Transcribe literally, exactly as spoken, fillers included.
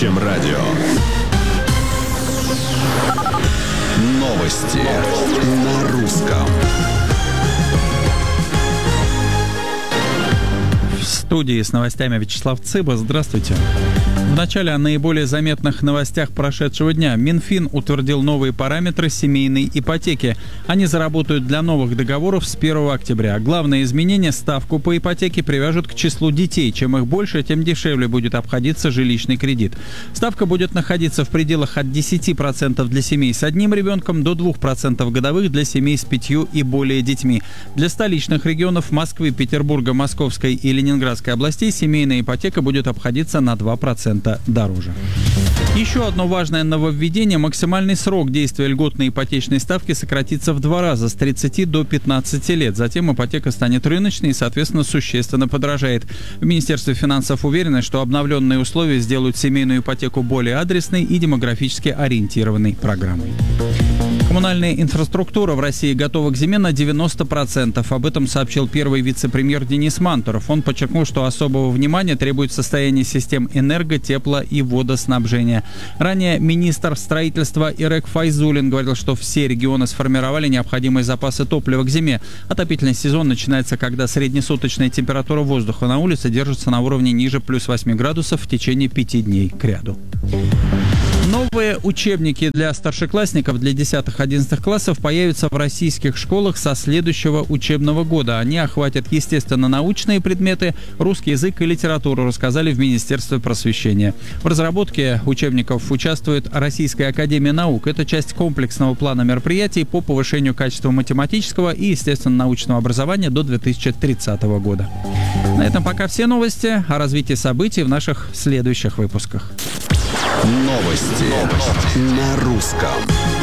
Радио. Новости на русском. В студии с новостями Вячеслав Цыба. Здравствуйте. Вначале о наиболее заметных новостях прошедшего дня. Минфин утвердил новые параметры семейной ипотеки. Они заработают для новых договоров с первого октября. Главное изменение – ставку по ипотеке привяжут к числу детей. Чем их больше, тем дешевле будет обходиться жилищный кредит. Ставка будет находиться в пределах от десяти процентов для семей с одним ребенком до двух процентов годовых для семей с пятью и более детьми. Для столичных регионов Москвы, Петербурга, Московской и Ленинградской областей семейная ипотека будет обходиться на два процента дороже. Еще одно важное нововведение – максимальный срок действия льготной ипотечной ставки сократится в два раза с тридцати до пятнадцати лет. Затем ипотека станет рыночной и, соответственно, существенно подорожает. В Министерстве финансов уверены, что обновленные условия сделают семейную ипотеку более адресной и демографически ориентированной программой. Коммунальная инфраструктура в России готова к зиме на девяносто процентов. Об этом сообщил первый вице-премьер Денис Мантуров. Он подчеркнул, что особого внимания требует состояние систем энерго, тепло и водоснабжения. Ранее министр строительства Ирек Файзуллин говорил, что все регионы сформировали необходимые запасы топлива к зиме. Отопительный сезон начинается, когда среднесуточная температура воздуха на улице держится на уровне ниже плюс восьми градусов в течение пяти дней кряду. Новые учебники для старшеклассников для десятых-одиннадцатых классов появятся в российских школах со следующего учебного года. Они охватят, естественно, научные предметы, русский язык и литературу, рассказали в Министерстве просвещения. В разработке учебников участвует Российская академия наук. Это часть комплексного плана мероприятий по повышению качества математического и, естественно, научного образования до две тысячи тридцатого года. На этом пока все новости. О развитии событий в наших следующих выпусках. Новости, Новости на русском.